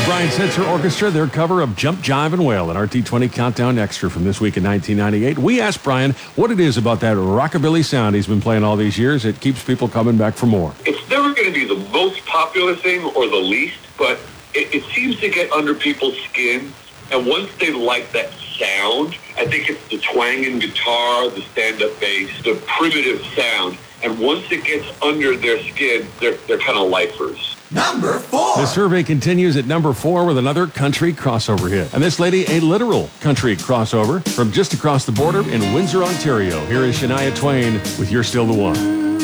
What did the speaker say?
Brian Setzer Orchestra, their cover of Jump, Jive, and Wail, an RT20 Countdown Extra from this week in 1998. We asked Brian what it is about that rockabilly sound he's been playing all these years that keeps people coming back for more. It's never going to be the most popular thing or the least, but it seems to get under people's skin. And once they like that sound, I think it's the twanging guitar, the stand-up bass, the primitive sound. And once it gets under their skin, they're kind of lifers. Number 4. The survey continues at number 4 with another country crossover hit. And this lady, a literal country crossover from just across the border in Windsor, Ontario. Here is Shania Twain with You're Still the One.